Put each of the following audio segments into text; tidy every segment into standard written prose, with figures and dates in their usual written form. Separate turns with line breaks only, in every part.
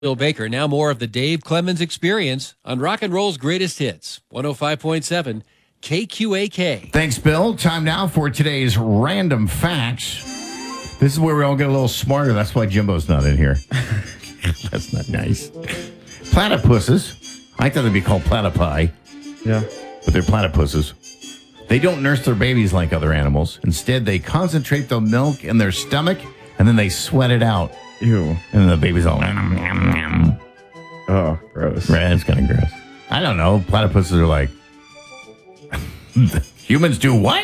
Bill Baker. Now more of the Dave Clemens Experience on Rock and Roll's Greatest Hits, 105.7 KQAK.
Thanks, Bill. Time now for today's Random Facts. This is where we all get a little smarter. That's why Jimbo's not in here. That's not nice. Platypuses. I thought they'd be called platypi.
Yeah.
But they're platypuses. They don't nurse their babies like other animals. Instead, they concentrate the milk in their stomach, and then they sweat it out.
Ew.
And then the baby's all...
Oh, gross.
Right, it's kind of gross. I don't know. Platypuses are like... Humans do what?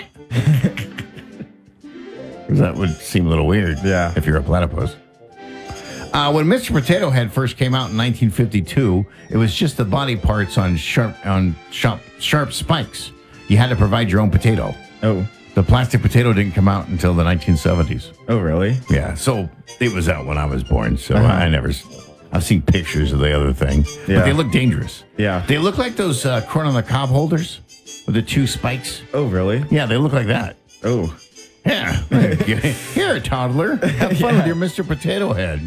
That would seem a little weird.
Yeah.
If you're a platypus. When Mr. Potato Head first came out in 1952, it was just the body parts on sharp spikes. You had to provide your own potato.
Oh.
The plastic potato didn't come out until the 1970s.
Oh, really?
Yeah, so it was out when I was born, so I've seen pictures of the other thing.
Yeah.
But they look dangerous.
Yeah.
They look like those corn on the cob holders with the two spikes.
Oh, really?
Yeah, they look like that.
Oh.
Yeah. Here, toddler. Have fun with your Mr. Potato Head.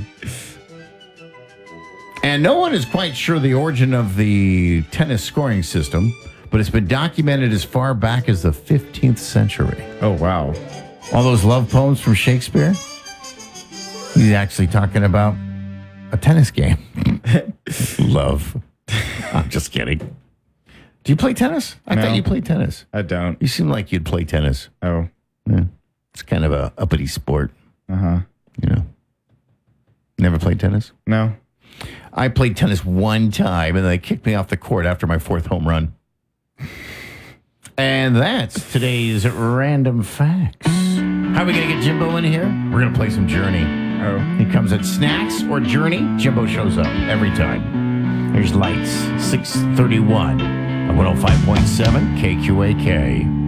And no one is quite sure the origin of the tennis scoring system, but it's been documented as far back as the 15th century.
Oh, wow.
All those love poems from Shakespeare? He's actually talking about a tennis game. Love. I'm just kidding. Do you play tennis? I thought you played tennis.
I don't.
You seem like you'd play tennis.
Oh.
Yeah. It's kind of a uppity sport.
Uh-huh.
You know. Never played tennis?
No.
I played tennis one time, and they kicked me off the court after my fourth home run. And that's today's Random Facts. How are we going to get Jimbo in here? We're going to play some Journey.
Oh.
He comes at Snacks or Journey. Jimbo shows up every time. Here's Lights, 6:31 on 105.7 KQAK.